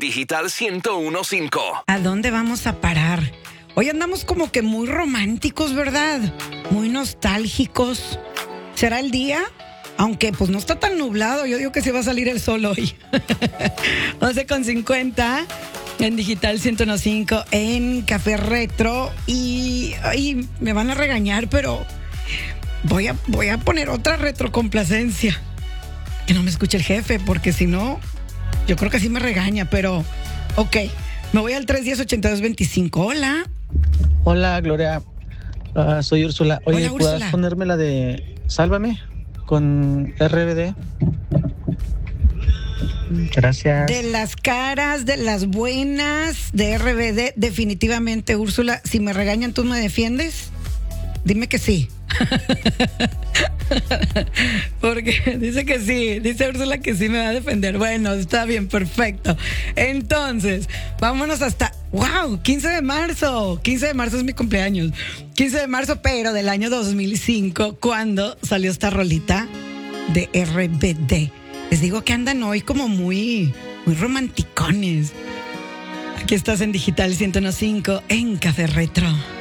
Digital 101.5. ¿A dónde vamos a parar? Hoy andamos como que muy románticos, ¿verdad? Muy nostálgicos. ¿Será el día? Aunque pues no está tan nublado, yo digo que sí va a salir el sol hoy. 11:50 en Digital 101.5 en Café Retro. Y me van a regañar, pero voy a poner otra retrocomplacencia. Que no me escuche el jefe, porque si no, yo creo que sí me regaña, pero ok. Me voy al 310-8225. Hola. Hola, Gloria. Soy Úrsula. Oye, Hola, ¿puedes Úrsula. ponerme la de Sálvame con RBD? Gracias. De las caras, de las buenas, de RBD, definitivamente, Úrsula. Si me regañan, ¿tú me defiendes? Dime que sí. Porque dice que sí, dice Úrsula que sí me va a defender. Bueno, está bien, perfecto. Entonces, vámonos hasta, wow, 15 de marzo. 15 de marzo es mi cumpleaños. 15 de marzo, pero del año 2005, cuando salió esta rolita de RBD. Les digo que andan hoy como muy romanticones. Aquí estás en Digital 101.5 en Café Retro.